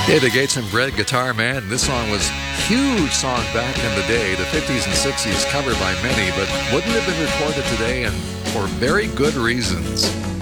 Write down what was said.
Hey, the Gates and Bread Guitar Man. This song was huge song back in the day, the 50s and 60s, covered by many, but wouldn't have been recorded today and for very good reasons.